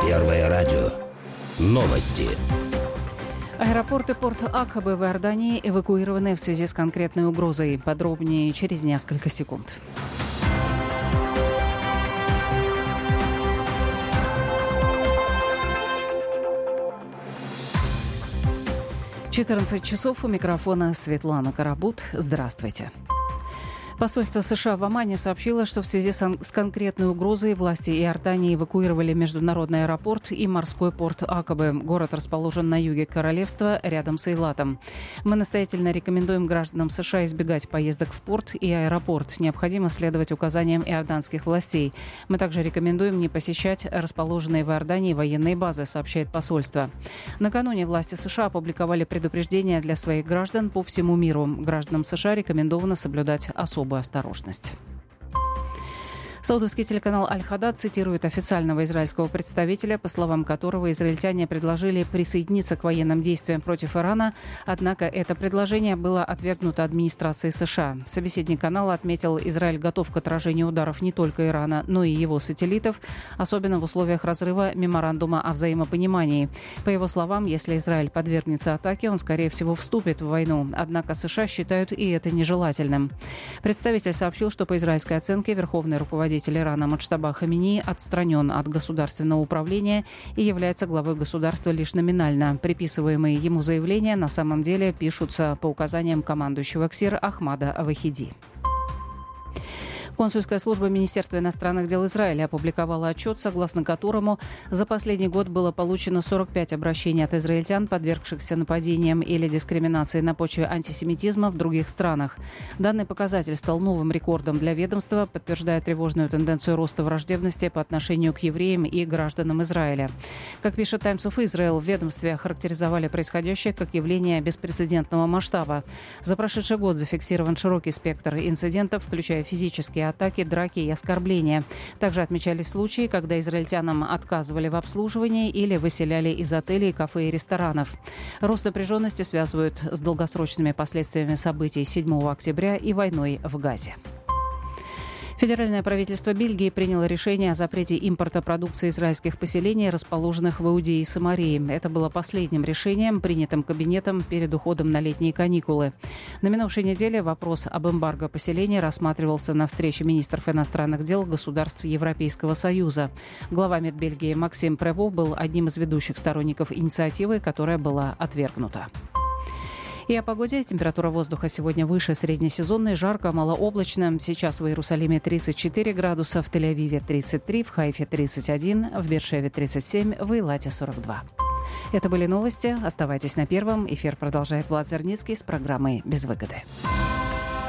Первое радио. Новости. Аэропорт и порт Акабы в Иордании эвакуированы в связи с конкретной угрозой. Подробнее через несколько секунд. — 14 часов. У микрофона Светлана Карабут. Здравствуйте. Посольство США в Омане сообщило, что в связи с конкретной угрозой власти Иордании эвакуировали международный аэропорт и морской порт Акабы. Город расположен на юге королевства, рядом с Эйлатом. Мы настоятельно рекомендуем гражданам США избегать поездок в порт и аэропорт. Необходимо следовать указаниям иорданских властей. Мы также рекомендуем не посещать расположенные в Иордании военные базы, сообщает посольство. Накануне власти США опубликовали предупреждения для своих граждан по всему миру. Гражданам США рекомендовано соблюдать особую осторожность. Саудовский телеканал «Аль-Хадад» цитирует официального израильского представителя, по словам которого израильтяне предложили присоединиться к военным действиям против Ирана, однако это предложение было отвергнуто администрацией США. Собеседник канала отметил, Израиль готов к отражению ударов не только Ирана, но и его сателлитов, особенно в условиях разрыва меморандума о взаимопонимании. По его словам, если Израиль подвергнется атаке, он, скорее всего, вступит в войну. Однако США считают и это нежелательным. Представитель сообщил, что по израильской оценке верховный руководитель Ирана Муджтаба Хаминеи отстранен от государственного управления и является главой государства лишь номинально. Приписываемые ему заявления на самом деле пишутся по указаниям командующего КСИР Ахмада Вахиди. Консульская служба Министерства иностранных дел Израиля опубликовала отчет, согласно которому за последний год было получено 45 обращений от израильтян, подвергшихся нападениям или дискриминации на почве антисемитизма в других странах. Данный показатель стал новым рекордом для ведомства, подтверждая тревожную тенденцию роста враждебности по отношению к евреям и гражданам Израиля. Как пишет Times of Israel, в ведомстве охарактеризовали происходящее как явление беспрецедентного масштаба. За прошедший год зафиксирован широкий спектр инцидентов, включая физические атаки, драки и оскорбления. Также отмечались случаи, когда израильтянам отказывали в обслуживании или выселяли из отелей, кафе и ресторанов. Рост напряженности связывают с долгосрочными последствиями событий 7 октября и войной в Газе. Федеральное правительство Бельгии приняло решение о запрете импорта продукции израильских поселений, расположенных в Иудее и Самарии. Это было последним решением, принятым кабинетом перед уходом на летние каникулы. На минувшей неделе вопрос об эмбарго поселений рассматривался на встрече министров иностранных дел государств Европейского Союза. Глава МИД Бельгии Максим Прево был одним из ведущих сторонников инициативы, которая была отвергнута. И о погоде. Температура воздуха сегодня выше среднесезонной, жарко, малооблачно. Сейчас в Иерусалиме 34 градуса, в Тель-Авиве 33, в Хайфе 31, в Беer-Шеве 37, в Эйлате 42. Это были новости. Оставайтесь на Первом. Эфир продолжает Влад Зерницкий с программой «Без выгоды».